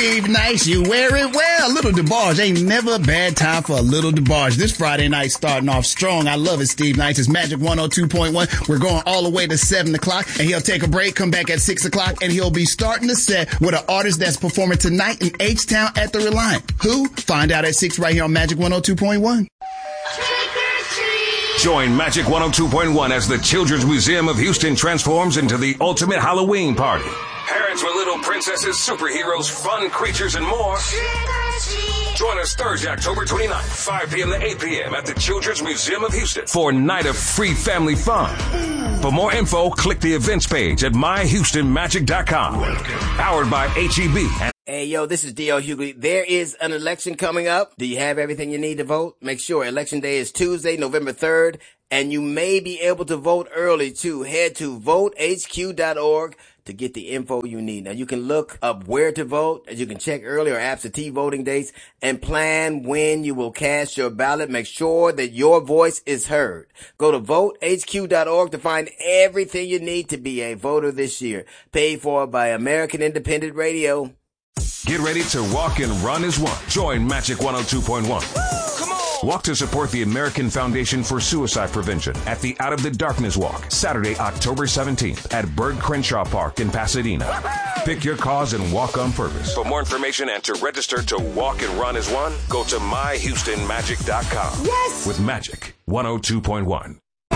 Steve Nice, you wear it well. Little DeBarge, ain't never a bad time for a little DeBarge. This Friday night starting off strong. I love it, Steve Nice. It's Magic 102.1. We're going all the way to 7 o'clock, and he'll take a break, come back at 6 o'clock, and he'll be starting the set with an artist that's performing tonight in H-Town at the Reliant. Who? Find out at 6 right here on Magic 102.1. Join Magic 102.1 as the Children's Museum of Houston transforms into the ultimate Halloween party. Parents with little princesses, superheroes, fun creatures, and more. Join us Thursday, October 29th, 5 p.m. to 8 p.m. at the Children's Museum of Houston for a night of free family fun. For more info, click the events page at myhoustonmagic.com. Powered by HEB. Hey, yo, this is D.L. Hughley. There is an election coming up. Do you have everything you need to vote? Make sure Election Day is Tuesday, November 3rd, and you may be able to vote early, too. Head to votehq.org to get the info you need. Now, you can look up where to vote, as you can check early or absentee voting dates, and plan when you will cast your ballot. Make sure that your voice is heard. Go to votehq.org to find everything you need to be a voter this year. Paid for by American Independent Radio. Get ready to walk and run as one. Join Magic 102.1. Come on! Walk to support the American Foundation for Suicide Prevention at the Out of the Darkness Walk, Saturday, October 17th at Burt Crenshaw Park in Pasadena. Pick your cause and walk on purpose. For more information and to register to walk and run as one, go to myhoustonmagic.com. Yes! With Magic 102.1.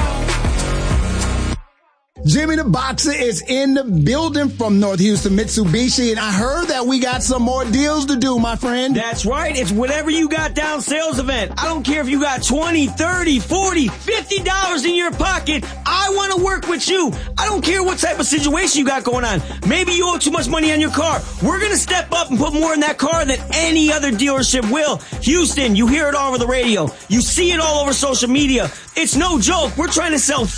Jimmy the Boxer is in the building from North Houston Mitsubishi, and I heard that we got some more deals to do, my friend. That's right. It's whatever you got down sales event. I don't care if you got $20, $30, $40, $50 in your pocket. I want to work with you. I don't care what type of situation you got going on. Maybe you owe too much money on your car. We're going to step up and put more in that car than any other dealership will. Houston, you hear it all over the radio. You see it all over social media. It's no joke. We're trying to sell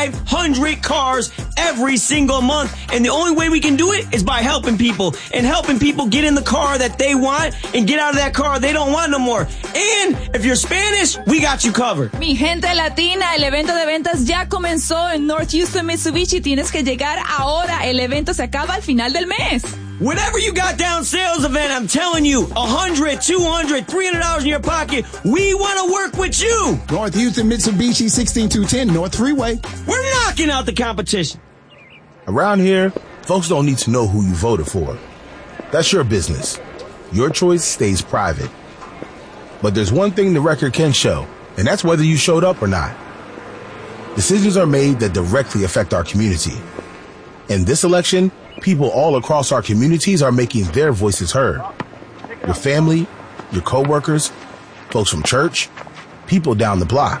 500 cars every single month, and the only way we can do it is by helping people and helping people get in the car that they want and get out of that car they don't want no more. And if you're Spanish, we got you covered. Mi gente latina, el evento de ventas ya comenzó en North Houston Mitsubishi. Tienes que llegar ahora. El evento se acaba al final del mes. Whatever you got down sales event, I'm telling you, $100, $200, $300 in your pocket, we want to work with you. North Houston Mitsubishi, 16210 North Freeway. We're knocking out the competition. Around here, folks don't need to know who you voted for. That's your business. Your choice stays private. But there's one thing the record can show, and that's whether you showed up or not. Decisions are made that directly affect our community. In this election, people all across our communities are making their voices heard. Your family, your coworkers, folks from church, people down the block.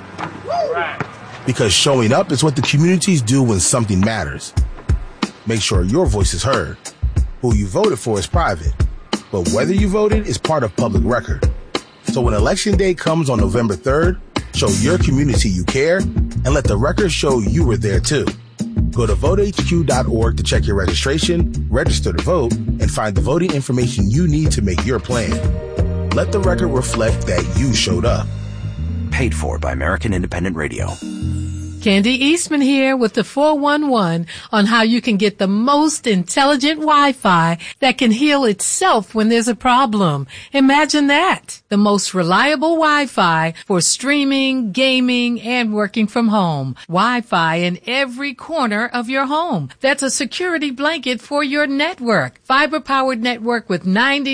Because showing up is what the communities do when something matters. Make sure your voice is heard. Who you voted for is private, but whether you voted is part of public record. So when Election Day comes on November 3rd, show your community you care and let the record show you were there too. Go to votehq.org to check your registration, register to vote, and find the voting information you need to make your plan. Let the record reflect that you showed up. Paid for by American Independent Radio. Candy Eastman here with the 411 on how you can get the most intelligent Wi-Fi that can heal itself when there's a problem. Imagine that. The most reliable Wi-Fi for streaming, gaming, and working from home. Wi-Fi in every corner of your home. That's a security blanket for your network. Fiber-powered network with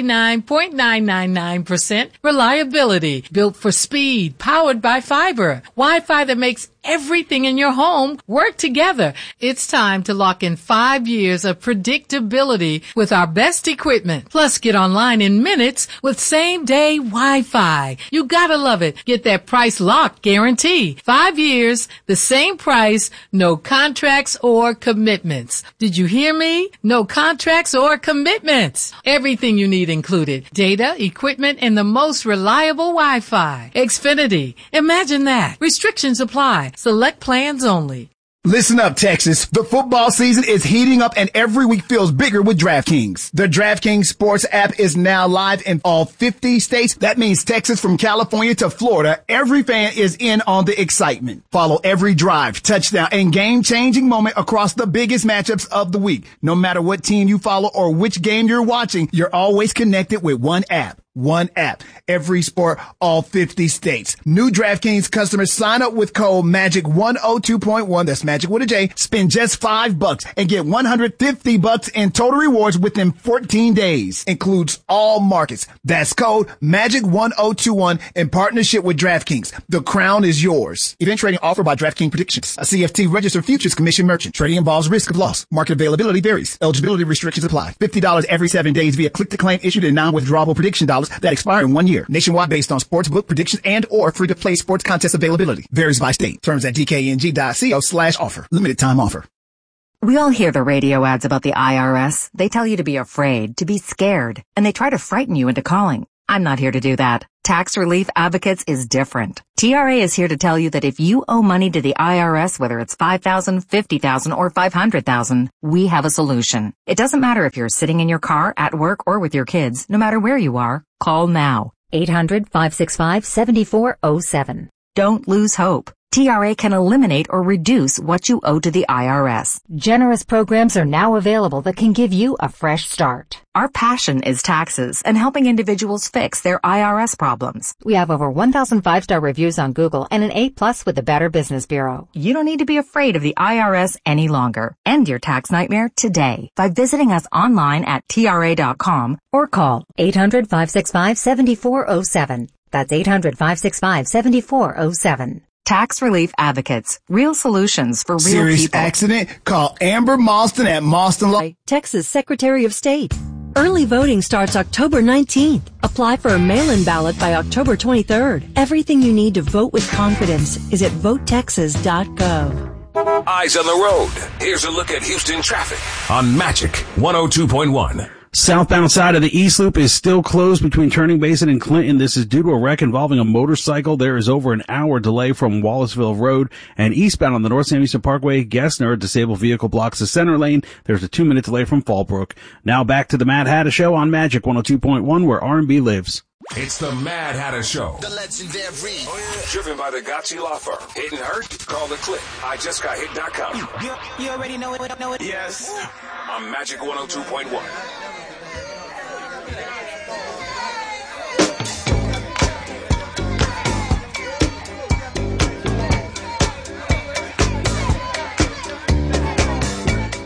99.999% reliability. Built for speed, powered by fiber. Wi-Fi that makes everything in your home work together. It's time to lock in 5 years of predictability with our best equipment. Plus, get online in minutes with same-day Wi-Fi. You gotta love it. Get that price lock guarantee. 5 years, the same price, no contracts or commitments. Did you hear me? No contracts or commitments. Everything you need included. Data, equipment, and the most reliable Wi-Fi. Xfinity. Imagine that. Restrictions apply. Select plans only. Listen up, Texas. The football season is heating up and every week feels bigger with DraftKings. The DraftKings Sports app is now live in all 50 states. That means Texas from California to Florida. Every fan is in on the excitement. Follow every drive, touchdown, and game-changing moment across the biggest matchups of the week. No matter what team you follow or which game you're watching, you're always connected with one app. One app. Every sport, all 50 states. New DraftKings customers sign up with code MAGIC102.1. That's Magic with a J. Spend just $5 and get $150 in total rewards within 14 days. Includes all markets. That's code MAGIC1021 in partnership with DraftKings. The crown is yours. Event trading offered by DraftKings Predictions, a CFT registered futures commission merchant. Trading involves risk of loss. Market availability varies. Eligibility restrictions apply. $50 every 7 days via click to claim issued in non-withdrawable prediction dollars that expire in 1 year. Nationwide based on sportsbook predictions and or free-to-play sports contest availability. Varies by state. Terms at dkng.co/offer. Limited time offer. We all hear the radio ads about the IRS. They tell you to be afraid, to be scared, and they try to frighten you into calling. I'm not here to do that. Tax Relief Advocates is different. TRA is here to tell you that if you owe money to the IRS, whether it's $5,000, $50,000, or $500,000, we have a solution. It doesn't matter if you're sitting in your car, at work, or with your kids. No matter where you are, call now. 800-565-7407. Don't lose hope. TRA can eliminate or reduce what you owe to the IRS. Generous programs are now available that can give you a fresh start. Our passion is taxes and helping individuals fix their IRS problems. We have over 1,000 5-star reviews on Google and an A+ with the Better Business Bureau. You don't need to be afraid of the IRS any longer. End your tax nightmare today by visiting us online at TRA.com or call 800-565-7407. That's 800-565-7407. Tax Relief Advocates. Real solutions for real Serious people. accident? Call Amber Malston at Malston Law. Texas Secretary of State. Early voting starts October 19th. Apply for a mail-in ballot by October 23rd. Everything you need to vote with confidence is at votetexas.gov. Eyes on the road. Here's a look at Houston traffic on Magic 102.1. Southbound side of the East Loop is still closed between Turning Basin and Clinton. This is due to a wreck involving a motorcycle. There is over an hour delay from Wallaceville Road, and eastbound on the North Sam Houston Parkway, Gessner, a disabled vehicle blocks the center lane. There's a 2-minute delay from Fallbrook. Now back to the Mad Hatter Show on Magic 102.1, where R&B lives. It's the Mad Hatter Show. The legendary. Oh, yeah. Driven by the Gotchi Law Firm. Hit and hurt? Call the click. IJustGotHit.com. You already know it. Yes. On Magic 102.1.